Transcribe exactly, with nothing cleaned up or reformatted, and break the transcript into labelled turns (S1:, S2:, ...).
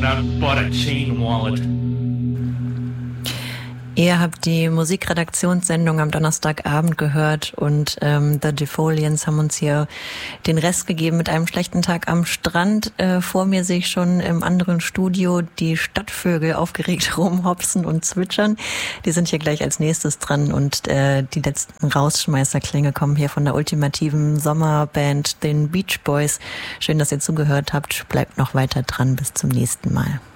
S1: but I bought a chain wallet.
S2: Ihr habt die Musikredaktionssendung am Donnerstagabend gehört und ähm, The Defoliants haben uns hier den Rest gegeben mit einem schlechten Tag am Strand. Äh, vor mir sehe ich schon im anderen Studio die Stadtvögel aufgeregt rumhopsen und zwitschern. Die sind hier gleich als nächstes dran und äh, die letzten Rausschmeißerklänge kommen hier von der ultimativen Sommerband, den Beach Boys. Schön, dass ihr zugehört habt. Bleibt noch weiter dran. Bis zum nächsten Mal.